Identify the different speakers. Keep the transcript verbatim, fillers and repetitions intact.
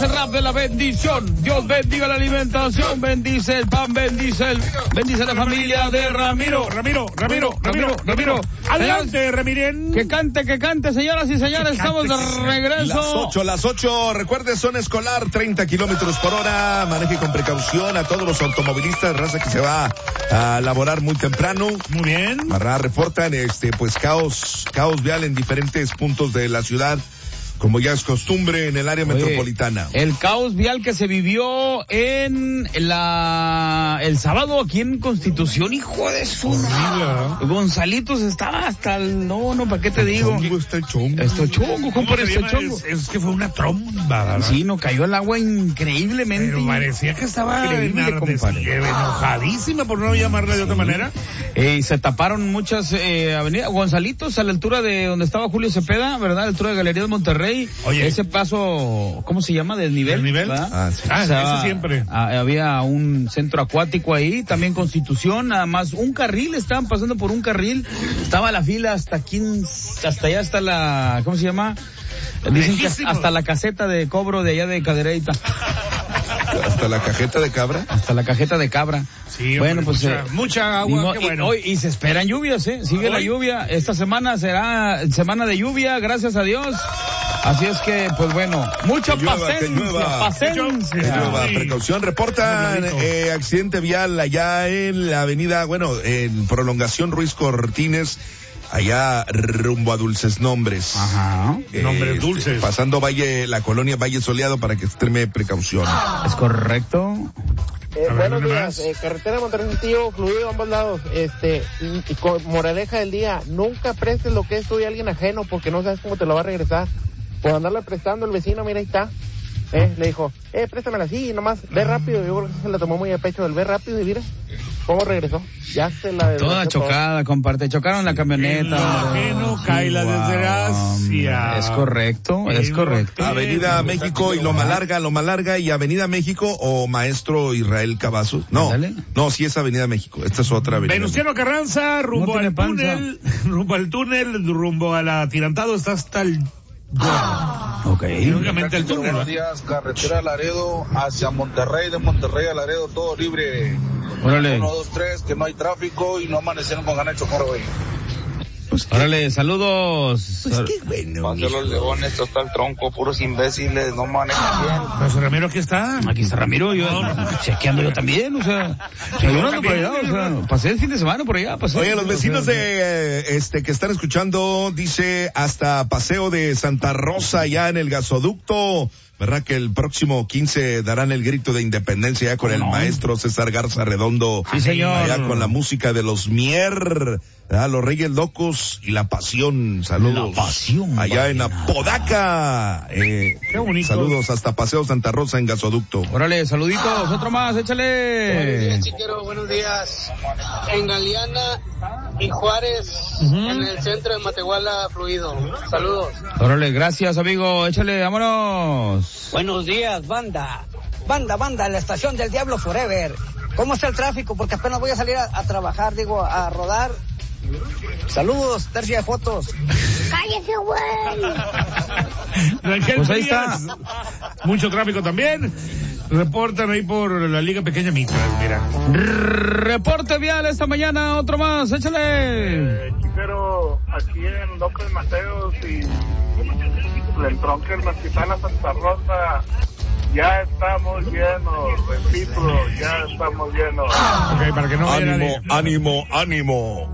Speaker 1: el rap de la bendición. Dios bendiga la alimentación, bendice el pan, bendice el, bendice la familia de Ramiro.
Speaker 2: Ramiro, Ramiro, Ramiro, Ramiro. Adelante, Ramiren.
Speaker 1: Que cante, que cante, señoras y señores, estamos de regreso.
Speaker 3: Las ocho, las ocho, recuerde, zona escolar, treinta kilómetros por hora, maneje con precaución a todos los automovilistas, raza que se va a laborar muy temprano.
Speaker 2: Muy bien.
Speaker 3: Marra, reportan, este, pues caos, caos vial en diferentes puntos de la ciudad, como ya es costumbre en el área
Speaker 1: Oye,
Speaker 3: metropolitana.
Speaker 1: El caos vial que se vivió en la el sábado aquí en Constitución, hijo de su
Speaker 2: Horrible,
Speaker 1: Gonzalitos estaba hasta el no, no, ¿para qué te digo?
Speaker 3: Chongo está el chongo.
Speaker 1: Esto chongo, compadre,
Speaker 2: se
Speaker 1: esto
Speaker 2: llama?
Speaker 1: chongo.
Speaker 2: Es, es que fue una tromba, ¿verdad?
Speaker 1: Sí, no, cayó el agua increíblemente.
Speaker 2: Pero parecía que estaba
Speaker 1: Increíble,
Speaker 2: enardes-
Speaker 1: compadre.
Speaker 2: enojadísima, por no llamarla de otra manera.
Speaker 1: Eh, y se taparon muchas eh, avenidas. Gonzalitos, a la altura de donde estaba Julio Cepeda, ¿verdad? A la altura de Galerías Monterrey.
Speaker 2: Oye.
Speaker 1: Ese paso, ¿cómo se llama? Desnivel.
Speaker 2: ¿Desnivel?
Speaker 1: ¿verdad?
Speaker 3: Ah, sí.
Speaker 2: Ah,
Speaker 1: O sea,
Speaker 2: eso siempre.
Speaker 1: a- había un centro acuático ahí, también Constitución, nada más un carril, estaban pasando por un carril, estaba la fila hasta aquí, hasta allá está la, ¿cómo se llama? Dicen que
Speaker 2: Lejísimo.
Speaker 1: hasta la caseta de cobro de allá de Cadereyta,
Speaker 3: Hasta la cajeta de cabra.
Speaker 1: hasta la cajeta de cabra.
Speaker 2: Sí,
Speaker 1: bueno,
Speaker 2: hombre,
Speaker 1: pues
Speaker 2: mucha,
Speaker 1: eh,
Speaker 2: mucha agua,
Speaker 1: y, no-
Speaker 2: qué
Speaker 1: y
Speaker 2: bueno.
Speaker 1: hoy- y se esperan lluvias, ¿eh? Sigue la
Speaker 2: Hoy.
Speaker 1: lluvia. Esta semana será semana de lluvia, gracias a Dios. Así es que, pues bueno, mucha
Speaker 3: Que llueva, que
Speaker 1: paciencia,
Speaker 3: llueva.
Speaker 1: paciencia.
Speaker 2: Que
Speaker 3: Nueva
Speaker 2: sí.
Speaker 3: precaución, reportan
Speaker 2: Nubladito.
Speaker 3: eh, accidente vial allá en la avenida, bueno, en prolongación Ruiz Cortines, allá rumbo a Dulces Nombres.
Speaker 1: Ajá,
Speaker 2: Nombres dulces.
Speaker 3: Pasando Valle, la colonia Valle Soleado para que extreme precaución.
Speaker 1: es correcto.
Speaker 4: Eh,
Speaker 2: A ver,
Speaker 4: buenos
Speaker 2: ¿dónde
Speaker 4: días,
Speaker 2: más?
Speaker 4: eh, carretera Monterrey Saltillo, fluido a ambos lados, este, y, y con moraleja del día, nunca prestes lo que es tuyo a alguien ajeno porque no sabes cómo te lo va a regresar. Por andarle prestando el vecino, mira ahí está, eh, le dijo, eh, préstamela así, nomás, ve rápido, yo creo que se la tomó muy a pecho, el ve rápido y mira, cómo regresó, ya se la
Speaker 1: Toda
Speaker 4: desgració todo.
Speaker 1: chocada, comparte, chocaron la camioneta.
Speaker 2: En lo ajeno cae la desgracia.
Speaker 1: Es correcto, es
Speaker 2: En
Speaker 1: correcto.
Speaker 2: lo-
Speaker 3: Avenida México y Loma Larga, Loma Larga y Avenida México o Maestro Israel Cavazos. No,
Speaker 1: Ándale.
Speaker 3: no, sí es Avenida México, esta es otra avenida.
Speaker 2: Venustiano Carranza, rumbo
Speaker 1: No tiene
Speaker 2: al
Speaker 1: panza.
Speaker 2: túnel, rumbo al túnel, rumbo al atirantado, está hasta el...
Speaker 1: Ok.
Speaker 2: Lógicamente el túnel.
Speaker 5: Buenos días, carretera Laredo hacia Monterrey, de Monterrey a Laredo, todo libre.
Speaker 1: Órale,
Speaker 5: Uno, dos, tres, que no hay tráfico y no amanecieron con ganas de chocar hoy.
Speaker 1: órale, saludos.
Speaker 3: Pues qué bueno.
Speaker 5: Pase los leones, esto está el tronco, puros imbéciles, no manejan bien.
Speaker 2: José Ramiro, aquí está.
Speaker 1: Aquí está Ramiro, yo chequeando yo también, o sea, o sea, yo no ando por allá, o sea, pasé el fin de semana por allá, pasé.
Speaker 3: Oye, los vecinos
Speaker 1: o sea,
Speaker 3: de eh, este que están escuchando, dice hasta Paseo de Santa Rosa, ya en el gasoducto, ¿verdad? Que el próximo quince darán el grito de independencia ya con el
Speaker 1: No.
Speaker 3: maestro César Garza Redondo.
Speaker 1: Sí, señor.
Speaker 3: Allá con la música de los Mier, ¿verdad? Los Reyes Locos y La Pasión. Saludos.
Speaker 1: La Pasión
Speaker 3: Allá en
Speaker 1: vallenata.
Speaker 3: Apodaca. Eh,
Speaker 2: Qué bonito.
Speaker 3: saludos hasta Paseo Santa Rosa en gasoducto.
Speaker 1: Órale, saluditos, otro más,
Speaker 6: Buenos
Speaker 1: échale.
Speaker 6: días, chiquero, buenos días. En Galeana y Juárez,
Speaker 1: Ujú.
Speaker 6: en el centro de Matehuala, fluido. Saludos.
Speaker 1: Órale, gracias, amigo, échale, vámonos.
Speaker 7: Buenos días, banda. Banda, banda, en la estación del Diablo Forever. ¿Cómo está el tráfico? Porque apenas voy a salir a, a trabajar, digo, a rodar. Saludos, tercia de fotos.
Speaker 8: ¡Cállese, güey!
Speaker 2: Rangel
Speaker 1: Pues ahí
Speaker 2: Frías, mucho tráfico también. Reportan ahí por la Liga Pequeña Mitras, mira.
Speaker 1: Reporte vial esta mañana, otro más, échale.
Speaker 9: Eh, Chiquero, aquí en López Mateos y el tronco del Mezquital a Santa Rosa, ya estamos llenos, repito, ya estamos llenos.
Speaker 2: Ok, para que no vayan a-
Speaker 3: Ánimo, ánimo, ánimo.